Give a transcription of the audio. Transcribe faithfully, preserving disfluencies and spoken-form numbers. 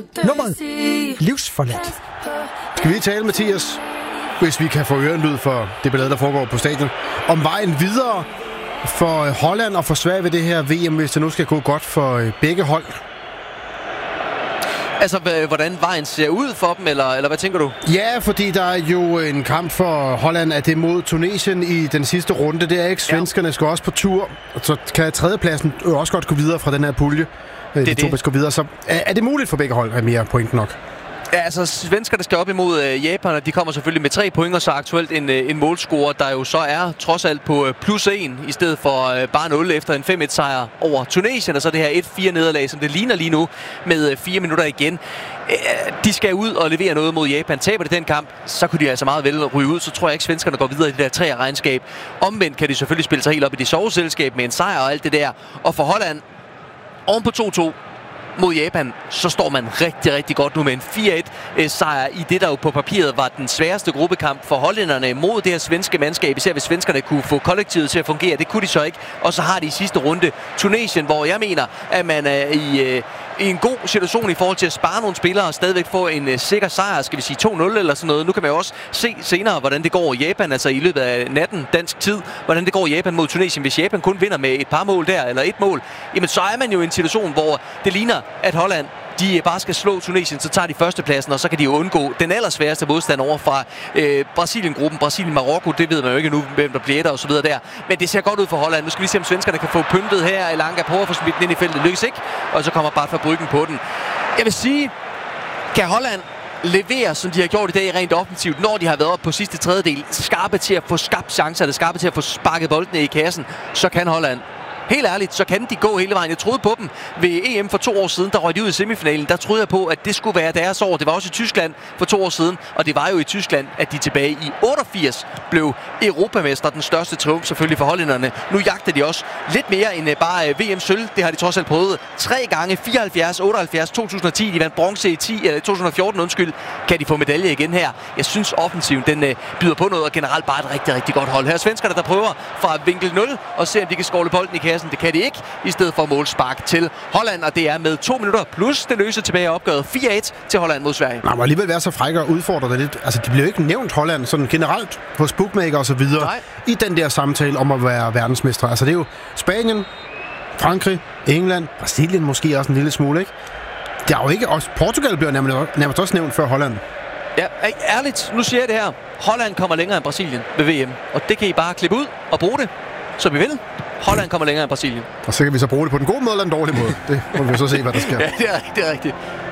Nummeret livsforladt. Skal vi lige tale, Mathias, hvis vi kan få ørenlyd for det ballade, der foregår på stadion, om vejen videre for Holland og for Sverige ved det her V M, hvis det nu skal gå godt for begge hold? Altså, hvordan vejen ser ud for dem, eller, eller hvad tænker du? Ja, fordi der er jo en kamp for Holland, at det er mod Tunesien i den sidste runde. Det er ikke. Svenskerne ja. skal også på tur, så kan tredjepladsen også godt gå videre fra den her pulje. Det de to det. Skal gå videre, så er, er det muligt for begge hold at mere point nok? Ja, altså svenskerne skal op imod øh, Japan, og de kommer selvfølgelig med tre point, og så aktuelt en, øh, en målscorer, der jo så er trods alt på øh, plus en, i stedet for øh, bare nul efter en fem et sejr over Tunesien, og så det her et fire nederlag, som det ligner lige nu, med øh, fire minutter igen. Øh, de skal ud og levere noget mod Japan. Taber de den kamp, så kunne de altså meget vel ryge ud, så tror jeg ikke, svenskerne går videre i det der tre-regnskab. Omvendt kan de selvfølgelig spille sig helt op i det soveselskab med en sejr og alt det der, og for Holland oven på to to mod Japan, så står man rigtig, rigtig godt nu med en fire et øh, sejr i det, der jo på papiret var den sværeste gruppekamp for hollænderne mod det her svenske mandskab. Især hvis svenskerne kunne få kollektivet til at fungere. Det kunne de så ikke. Og så har de i sidste runde Tunesien, hvor jeg mener, at man er i, øh, i en god situation i forhold til at spare nogle spillere og stadigvæk få en øh, sikker sejr. Skal vi sige to nul eller sådan noget. Nu kan man jo også se senere, hvordan det går i Japan, altså i løbet af natten dansk tid, hvordan det går i Japan mod Tunesien. Hvis Japan kun vinder med et par mål der, eller et mål, jamen så er man jo i en situation, hvor det ligner, at Holland de bare skal slå Tunesien, så tager de førstepladsen, og så kan de jo undgå den allersværeste modstand over fra øh, Brasilien-gruppen. Brasilien-Marokko, det ved man jo ikke nu, hvem der bliver der og så videre der. Men det ser godt ud for Holland. Nu skal vi se, om svenskerne kan få pyntet her. Elanga prøver at få smidt den ind i feltet. Lykkes ikke. Og så kommer Bart fra Bryggen på den. Jeg vil sige, kan Holland levere, som de har gjort i dag rent offensivt, når de har været op på sidste tredjedel, skarpe til at få skabt chancer, skarpe til at få sparket boldene i kassen, så kan Holland. Helt ærligt, så kan de gå hele vejen. Jeg troede på dem ved E M for to år siden, der røg de ud i semifinalen. Der troede jeg på, at det skulle være deres år. Det var også i Tyskland for to år siden, og det var jo i Tyskland, at de tilbage i otteogfirs blev europamester. Den største triumf selvfølgelig for hollænderne. Nu jagter de også lidt mere end bare V M-sølv. Det har de trods alt prøvet tre gange. fireoghalvfjerds, otteoghalvfjerds, to tusind og ti. De vandt bronze i ti, eller to tusind og fjorten, undskyld. Kan de få medalje igen her? Jeg synes offensiven, den øh, byder på noget, og generelt bare et rigtig, rigtig godt hold. Her er svenskerne, der prøver fra vinkel nul og ser, om de kan skovle bolden i kassen. Det kan de ikke, i stedet for målspark til Holland, og det er med to minutter plus det løse tilbage opgøret fire et til Holland mod Sverige. Man må alligevel være så fræk og udfordre det lidt. Altså, de bliver jo ikke nævnt Holland sådan generelt hos bookmaker og så videre Nej. i den der samtale om at være verdensmestre. Altså, det er jo Spanien, Frankrig, England, Brasilien måske også en lille smule, ikke? Der er jo ikke også Portugal bliver nærmest, nærmest også nævnt før Holland. Ja, ærligt, nu siger jeg det her. Holland kommer længere end Brasilien ved V M, og det kan I bare klippe ud og bruge det, så vi vil. Holland kommer længere end Brasilien. Og så kan vi så bruge det på den gode måde eller den dårlige måde. Det må vi så se, hvad der sker. Ja, det er, det er rigtigt.